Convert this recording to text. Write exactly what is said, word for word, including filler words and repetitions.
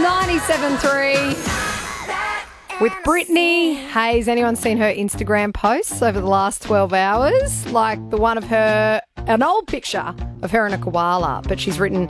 ninety-seven three. With Brittany Hayes. Anyone seen her Instagram posts over the last twelve hours? Like the one of her, an old picture of her and a koala, but she's written